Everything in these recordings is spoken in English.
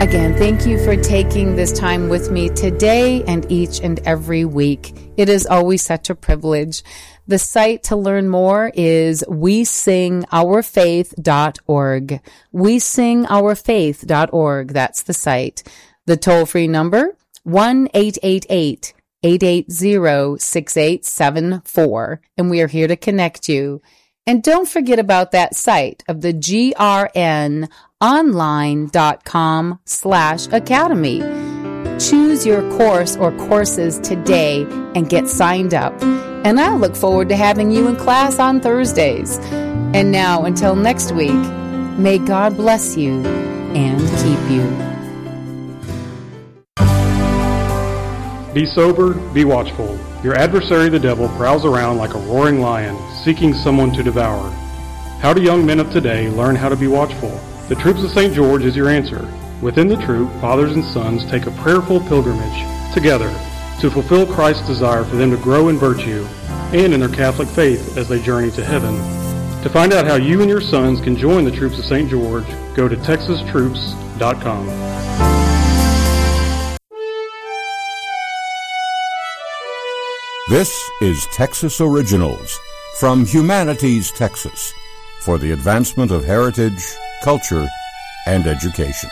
Again, thank you for taking this time with me today and each and every week. It is always such a privilege. The site to learn more is wesingourfaith.org. wesingourfaith.org. That's the site. The toll-free number, 1-888-880-6874. And we are here to connect you. And don't forget about that site of the grnonline.com/academy. Choose your course or courses today and get signed up. And I look forward to having you in class on Thursdays. And now, until next week, may God bless you and keep you. Be sober, be watchful. Your adversary, the devil, prowls around like a roaring lion, seeking someone to devour. How do young men of today learn how to be watchful? The Troops of St. George is your answer. Within the troop, fathers and sons take a prayerful pilgrimage together to fulfill Christ's desire for them to grow in virtue and in their Catholic faith as they journey to heaven. To find out how you and your sons can join the Troops of St. George, go to texastroops.com. This is Texas Originals from Humanities, Texas, for the advancement of heritage, culture, and education.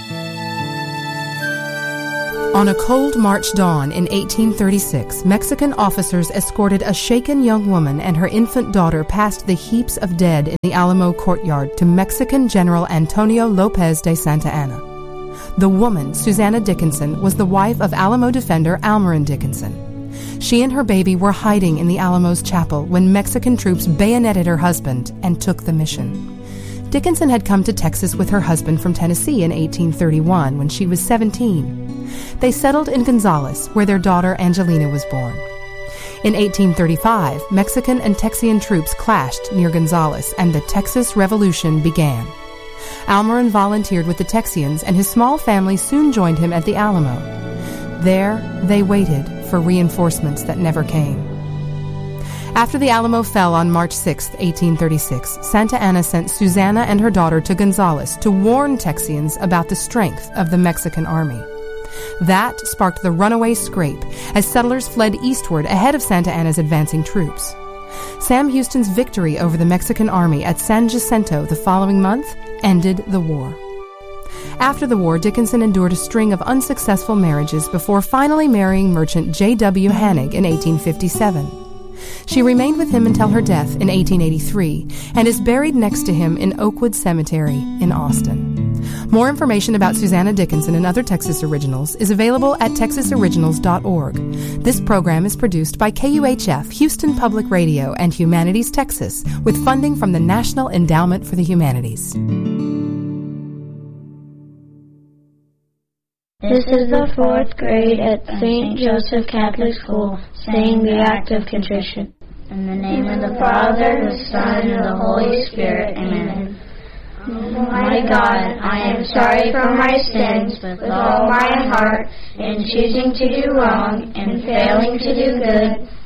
On a cold March dawn in 1836, Mexican officers escorted a shaken young woman and her infant daughter past the heaps of dead in the Alamo courtyard to Mexican General Antonio Lopez de Santa Anna. The woman, Susanna Dickinson, was the wife of Alamo defender Almarin Dickinson. She and her baby were hiding in the Alamo's chapel when Mexican troops bayoneted her husband and took the mission. Dickinson had come to Texas with her husband from Tennessee in 1831 when she was 17. They settled in Gonzales, where their daughter Angelina was born. In 1835, Mexican and Texian troops clashed near Gonzales, and the Texas Revolution began. Almarin volunteered with the Texians, and his small family soon joined him at the Alamo. There, they waited for reinforcements that never came. After the Alamo fell on March 6, 1836, Santa Anna sent Susanna and her daughter to Gonzales to warn Texians about the strength of the Mexican army. That sparked the runaway scrape as settlers fled eastward ahead of Santa Anna's advancing troops. Sam Houston's victory over the Mexican army at San Jacinto the following month ended the war. After the war, Dickinson endured a string of unsuccessful marriages before finally marrying merchant J.W. Hannig in 1857. She remained with him until her death in 1883 and is buried next to him in Oakwood Cemetery in Austin. More information about Susanna Dickinson and other Texas Originals is available at texasoriginals.org. This program is produced by KUHF, Houston Public Radio, and Humanities Texas, with funding from the National Endowment for the Humanities. This is the fourth grade at St. Joseph Catholic School, saying the Act of Contrition. In the name of the Father, the Son, and the Holy Spirit. Amen. My God, I am sorry for my sins with all my heart in choosing to do wrong and failing to do good.